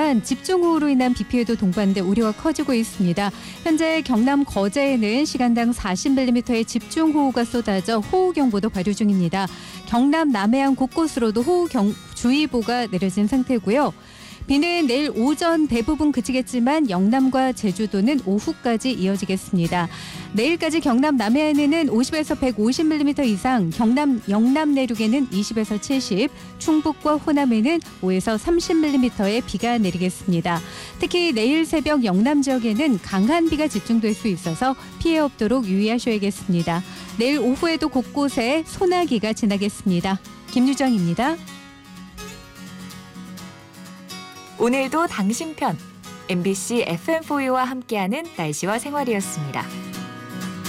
있지만 집중호우로 인한 비 피해도 동반돼 우려가 커지고 있습니다. 현재 경남 거제에는 시간당 40mm의 집중호우가 쏟아져 호우경보도 발효 중입니다. 경남 남해안 곳곳으로도 호우주의보가 내려진 상태고요. 비는 내일 오전 대부분 그치겠지만 영남과 제주도는 오후까지 이어지겠습니다. 내일까지 경남 남해안에는 50에서 150mm 이상, 영남 내륙에는 20에서 70, 충북과 호남에는 5에서 30mm의 비가 내리겠습니다. 특히 내일 새벽 영남 지역에는 강한 비가 집중될 수 있어서 피해 없도록 유의하셔야겠습니다. 내일 오후에도 곳곳에 소나기가 지나겠습니다. 김유정입니다. 오늘도 당신 편 MBC FM4U와 함께하는 날씨와 생활이었습니다.